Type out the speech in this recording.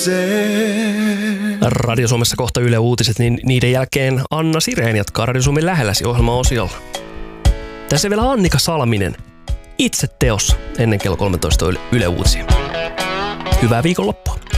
Radio Suomessa kohta Yle Uutiset, niin niiden jälkeen Anna Sireen jatkaa Radio Suomen lähelläsi -ohjelmaosiolla. Tässä vielä Annika Salminen itse teossa ennen kello 13 Yle Uutisia. Hyvää viikonloppua.